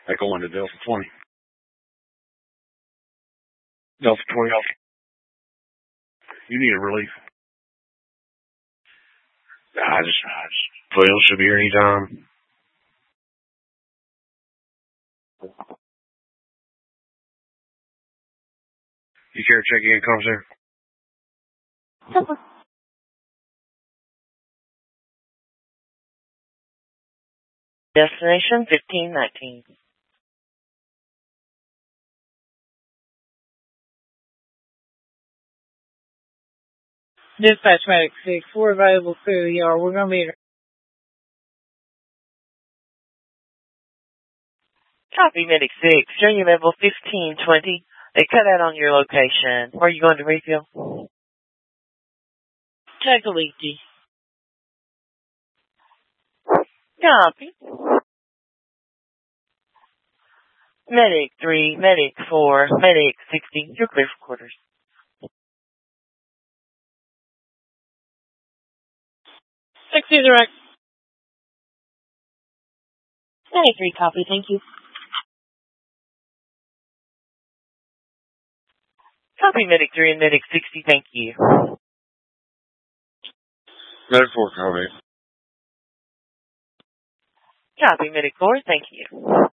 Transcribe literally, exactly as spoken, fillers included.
Echo one to Delta twenty. Delta twenty off. You need a relief. I just, I just, Phil should be here anytime. You care to check in, Commissar? Destination fifteen nineteen. Dispatch Medic six, we're available through the E R. We're going to be... Copy, Medic six. Showing you level fifteen twenty. They cut out on your location. Where are you going to refill? Chakaliti. Copy. Medic three, Medic four, Medic sixty. You're clear for quarters. sixty direct. Medic three, copy. Thank you. Copy, Medic three and Medic sixty. Thank you. Medic four, copy. Copy, Medic four. Thank you.